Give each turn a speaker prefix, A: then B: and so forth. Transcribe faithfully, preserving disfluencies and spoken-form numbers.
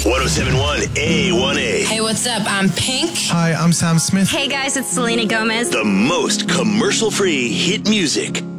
A: ten one A one A.
B: Hey, what's up? I'm Pink.
C: Hi, I'm Sam Smith.
D: Hey guys, it's Selena Gomez.
A: The most commercial-free hit music.